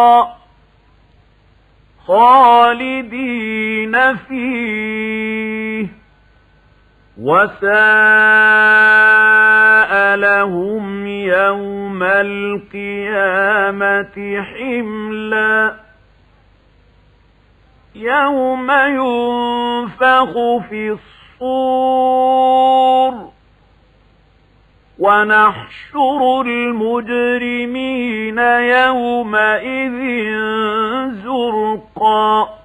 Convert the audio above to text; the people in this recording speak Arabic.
خالدين فيه وساء لهم يوم القيامة حملا يوم ينفخ في الصور ونحشر المجرمين يومئذ زرقا